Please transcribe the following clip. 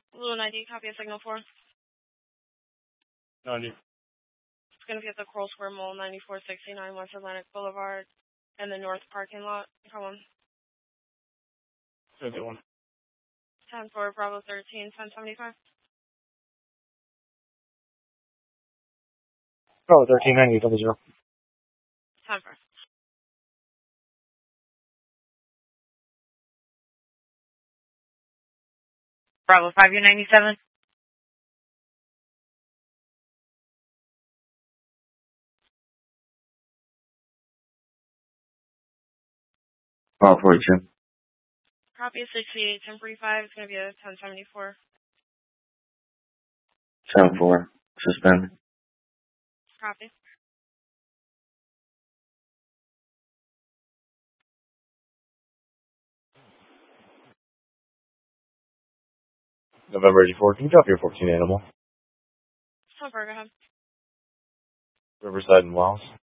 Blue 90, copy of signal 4. 90. It's going to be at the Coral Square Mall, 9469 West Atlantic Boulevard, and the North parking lot. Come on. 51. 10-4, Bravo 13, 1075. Bravo 13, 90, 00. 10-4. Bravo 5, you're 97. Bravo 42. Copy of 68, 1045. It's going to be a 1074. 7-4. Suspend. Copy. November 84, can you drop your 14 animal? 10-4, go ahead. Riverside and Wells.